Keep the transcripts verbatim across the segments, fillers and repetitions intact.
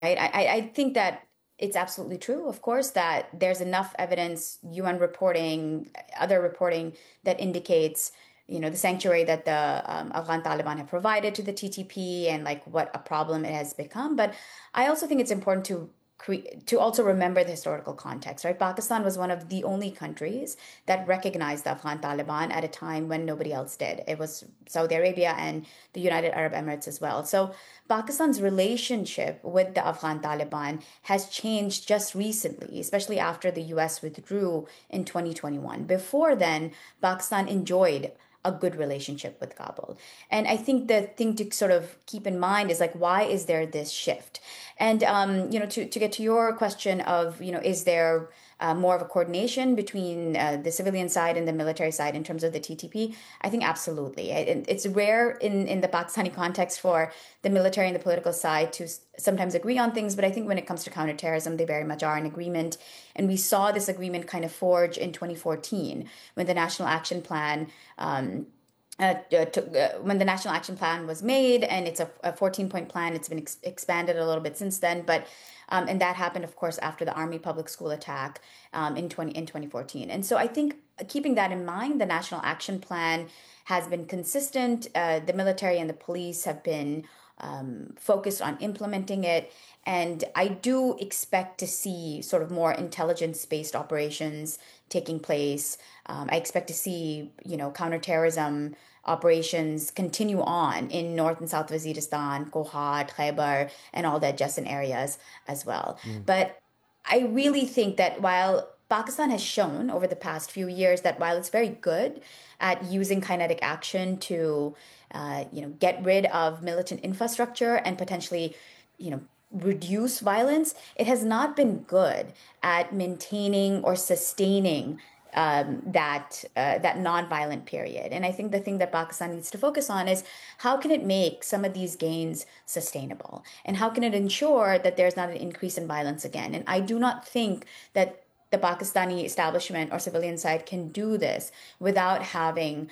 Right? I, I think that it's absolutely true, of course, that there's enough evidence, U N reporting, other reporting that indicates, you know, the sanctuary that the um, Afghan Taliban have provided to the T T P and like what a problem it has become. But I also think it's important to to also remember the historical context, right? Pakistan was one of the only countries that recognized the Afghan Taliban at a time when nobody else did. It was Saudi Arabia and the United Arab Emirates as well. So Pakistan's relationship with the Afghan Taliban has changed just recently, especially after the U S withdrew in twenty twenty-one. Before then, Pakistan enjoyed a good relationship with Kabul. And I think the thing to sort of keep in mind is like, why is there this shift? And, um, you know, to, to get to your question of, you know, is there uh, more of a coordination between uh, the civilian side and the military side in terms of the T T P? I think absolutely. It, it's rare in, in the Pakistani context for the military and the political side to sometimes agree on things, but I think when it comes to counterterrorism, they very much are in agreement. And we saw this agreement kind of forge in twenty fourteen when the National Action Plan um, Uh, to, uh, when the National Action Plan was made, and it's a fourteen-point plan. It's been ex- expanded a little bit since then, but um, and that happened, of course, after the Army Public School attack um, in twenty in twenty fourteen. And so I think keeping that in mind, the National Action Plan has been consistent. Uh, the military and the police have been um, focused on implementing it. And I do expect to see sort of more intelligence-based operations taking place. Um, I expect to see, you know, counterterrorism operations continue on in North and South Waziristan, Kohat, Khyber, and all the adjacent areas as well. Mm. But I really think that while Pakistan has shown over the past few years that while it's very good at using kinetic action to, uh, you know, get rid of militant infrastructure and potentially, you know, reduce violence, it has not been good at maintaining or sustaining um, that uh, that nonviolent period. And I think the thing that Pakistan needs to focus on is how can it make some of these gains sustainable, and how can it ensure that there's not an increase in violence again. And I do not think that the Pakistani establishment or civilian side can do this without having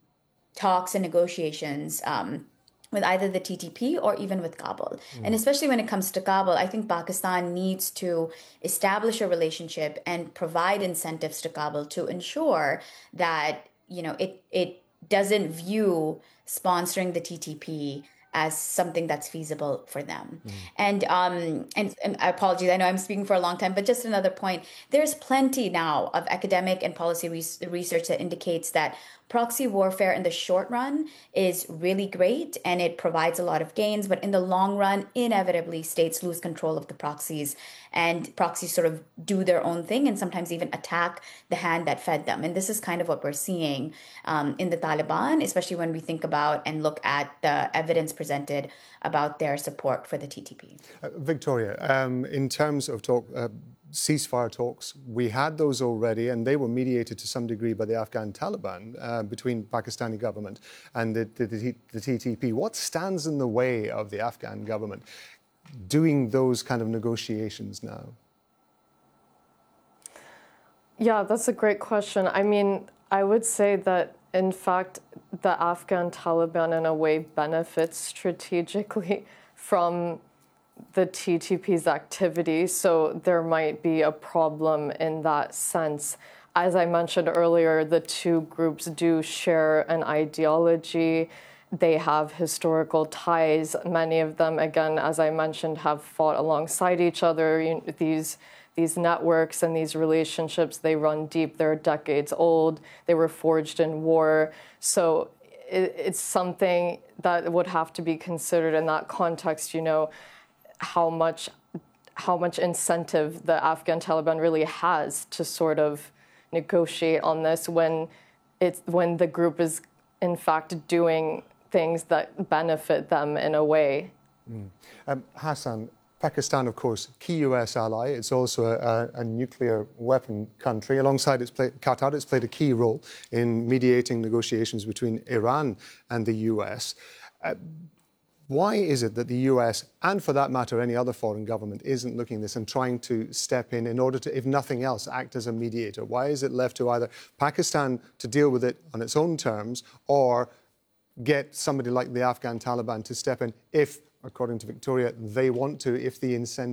talks and negotiations um, with either the T T P or even with Kabul. Mm. And especially when it comes to Kabul, I think Pakistan needs to establish a relationship and provide incentives to Kabul to ensure that, you know, it it doesn't view sponsoring the T T P as something that's feasible for them. Mm. And, um, and and I apologize, I know I'm speaking for a long time, but just another point, there's plenty now of academic and policy re- research that indicates that proxy warfare in the short run is really great and it provides a lot of gains, but in the long run, inevitably states lose control of the proxies, and proxies sort of do their own thing and sometimes even attack the hand that fed them. And this is kind of what we're seeing um, in the Taliban, especially when we think about and look at the evidence presented about their support for the T T P. Uh, Victoria, um, in terms of talk, uh, ceasefire talks, we had those already, and they were mediated to some degree by the Afghan Taliban uh, between Pakistani government and the, the, the, the T T P. What stands in the way of the Afghan government doing those kind of negotiations now? Yeah, that's a great question. I mean, I would say that, in fact, the Afghan Taliban in a way benefits strategically from the T T P's activity, so there might be a problem in that sense. As I mentioned earlier, the two groups do share an ideology. They have historical ties. Many of them, again, as I mentioned, have fought alongside each other. You know, these These networks and these relationships, they run deep. They're decades old. They were forged in war. So it, it's something that would have to be considered in that context, you know, how much how much incentive the Afghan Taliban really has to sort of negotiate on this when it's when the group is in fact doing things that benefit them in a way. Mm. Um, Hassan, Pakistan, of course, key U S ally. It's also a, a nuclear weapon country. Alongside its play, Qatar, it's played a key role in mediating negotiations between Iran and the U S. Uh, Why is it that the U S, and for that matter any other foreign government, isn't looking at this and trying to step in in order to, if nothing else, act as a mediator? Why is it left to either Pakistan to deal with it on its own terms or get somebody like the Afghan Taliban to step in if, according to Victoria, they want to, if the incentive